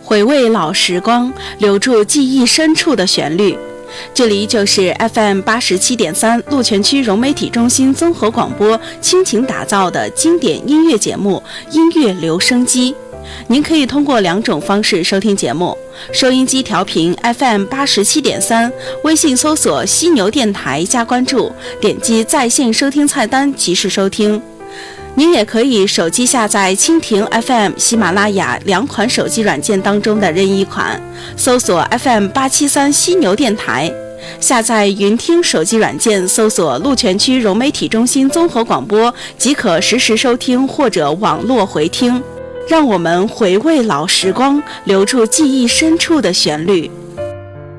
回味老时光，留住记忆深处的旋律。这里就是 FM87.3 鹿泉区融媒体中心综合广播倾情打造的经典音乐节目《音乐留声机》。您可以通过2种方式收听节目：收音机调频 FM87.3， 微信搜索犀牛电台加关注，点击在线收听菜单即时收听。您也可以手机下载蜻蜓 FM、喜马拉雅2款手机软件当中的任意一款，搜索 FM873 犀牛电台，下载云听手机软件，搜索鹿泉区融媒体中心综合广播，即可实时收听或者网络回听。让我们回味老时光，留住记忆深处的旋律。